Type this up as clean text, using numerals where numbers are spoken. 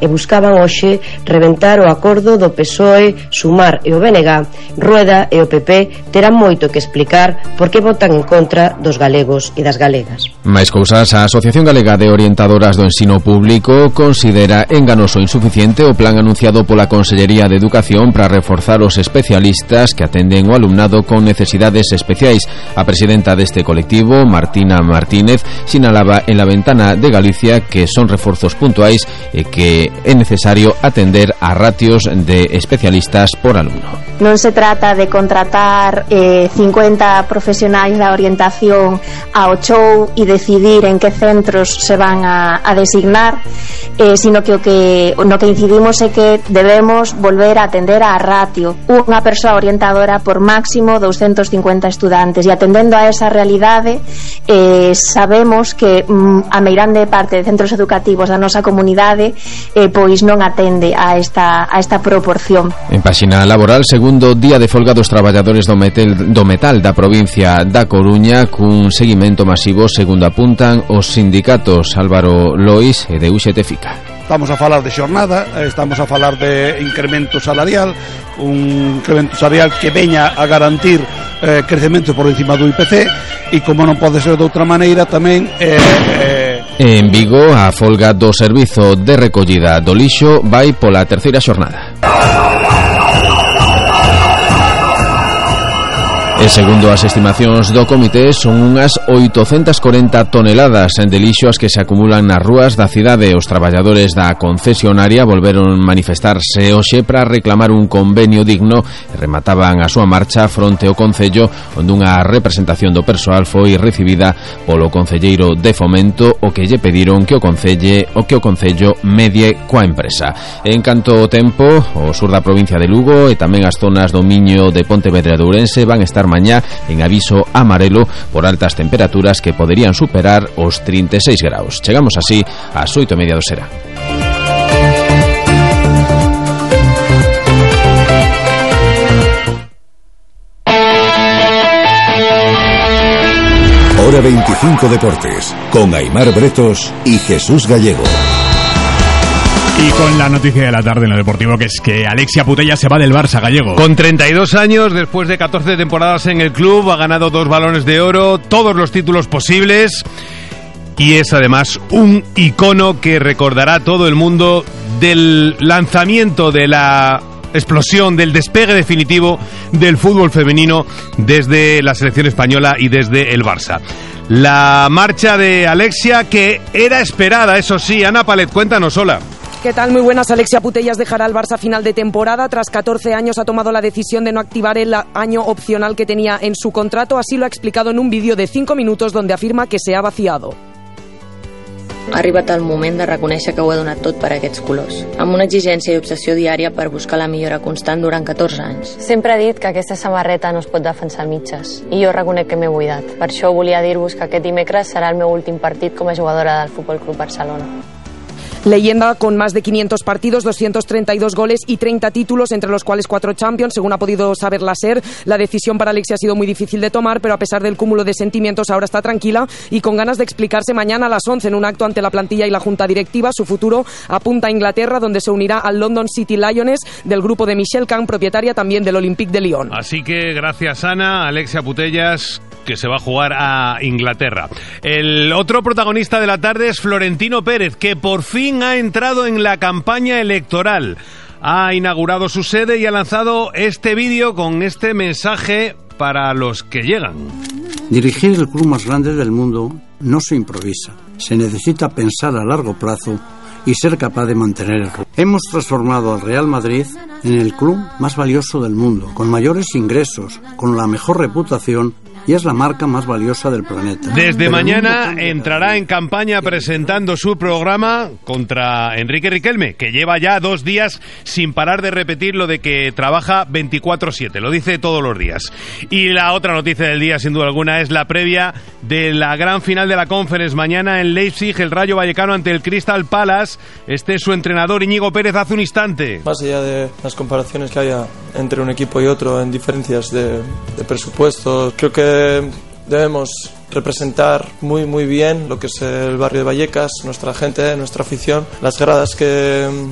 e buscaban hoxe reventar o acordo do PSOE, Sumar e o BNG. Rueda e o PP terán moito que explicar por que votan en contra dos galegos e das galegas. Máis cousas, a Asociación Galega de Orientadoras do Ensino Público considera enganoso e insuficiente o plan anunciado pola Consellería de Educación para reforzar os especialistas que atenden o alumnado con necesidades especiais. A presidenta deste colectivo, Martina Martínez, sinalaba en La Ventana de Galicia que son reforzos puntuais e que é necesario atender a ratios de especialistas por alumno. Non se trata de contratar 50 profesionais da orientación ao show e decidir en que centros se van a designar, sino que no que incidimos é que debemos volver a atender a ratio, unha persoa orientadora por máximo 250 estudantes, e atendendo a esa realidade sabemos que a meirande parte de centros educativos da nosa comunidade pois non atende a esta proporción. En páxina laboral, segundo día de folga dos traballadores do metal da provincia da Coruña, cun seguimento masivo, segundo apuntan os sindicatos Álvaro Lois e de UGT FICA. Estamos a falar de xornada, estamos a falar de incremento salarial, un incremento salarial que veña a garantir crecemento por encima do IPC, e como non pode ser de outra maneira tamén en Vigo, a folga do servizo de recollida do lixo vai pola terceira xornada. E segundo as estimacións do comité, son unhas 840 toneladas de lixo as que se acumulan nas rúas da cidade. Os traballadores da concesionaria volveron manifestarse hoxe para reclamar un convenio digno e remataban a súa marcha fronte ao Concello, onde unha representación do persoal foi recibida polo concelleiro de Fomento, o que lle pediron que o Concello medie coa empresa. En canto ao tempo, o sur da provincia de Lugo e tamén as zonas do Miño de Pontevedra de Ourense van estar mañá en aviso amarelo por altas temperaturas que poderían superar os 36 graus. Chegamos así ás 8:30 do serán. Hora 25 Deportes, con Aimar Bretos y Jesús Gallego. Y con la noticia de la tarde en lo deportivo, que es que Alexia Putellas se va del Barça, Gallego. Con 32 años, después de 14 temporadas en el club, ha ganado 2 balones de oro, todos los títulos posibles, y es además un icono que recordará todo el mundo del lanzamiento, de la explosión, del despegue definitivo del fútbol femenino desde la selección española y desde el Barça. La marcha de Alexia, que era esperada, eso sí. Ana Palet, cuéntanos, hola. ¿Qué tal? Muy buenas. Alexia Putellas dejará el Barça a final de temporada. Tras 14 años ha tomado la decisión de no activar el año opcional que tenía en su contrato. Así lo ha explicado en un vídeo de 5 minutos donde afirma que se ha vaciado. Ha arribat el moment de reconèixer que ho he donat tot per aquests colors, amb una exigència i obsessió diària per buscar la millora constant durant 14 anys. Sempre he dit que aquesta samarreta no es pot defensar a mitges, i jo reconec que m'he buidat. Per això volia dir-vos que aquest dimecres serà el meu últim partit com a jugadora del Futbol Club Barcelona. Leyenda con más de 500 partidos, 232 goles y 30 títulos, entre los cuales 4 Champions, según ha podido saber la SER. La decisión para Alexia ha sido muy difícil de tomar, pero a pesar del cúmulo de sentimientos ahora está tranquila y con ganas de explicarse mañana a las 11 en un acto ante la plantilla y la Junta Directiva. Su futuro apunta a Inglaterra, donde se unirá al London City Lions del grupo de Michelle Kahn, propietaria también del Olympique de Lyon. Así que gracias, Ana. Alexia Putellas, que se va a jugar a Inglaterra. El otro protagonista de la tarde es Florentino Pérez, que por fin ha entrado en la campaña electoral. Ha inaugurado su sede y ha lanzado este vídeo con este mensaje para los que llegan. Dirigir el club más grande del mundo no se improvisa. Se necesita pensar a largo plazo y ser capaz de mantener el rumbo. Hemos transformado al Real Madrid en el club más valioso del mundo, con mayores ingresos, con la mejor reputación, y es la marca más valiosa del planeta. Desde mañana entrará en campaña presentando su programa contra Enrique Riquelme, que lleva ya 2 días sin parar de repetir lo de que trabaja 24/7, lo dice todos los días. Y la otra noticia del día, sin duda alguna, es la previa de la gran final de la Conference. Mañana en Leipzig, el Rayo Vallecano ante el Crystal Palace. Este es su entrenador, Íñigo Pérez, hace un instante. Más allá de las comparaciones que haya entre un equipo y otro en diferencias de presupuesto, creo que debemos representar muy bien lo que es el barrio de Vallecas, nuestra gente, nuestra afición, las gradas que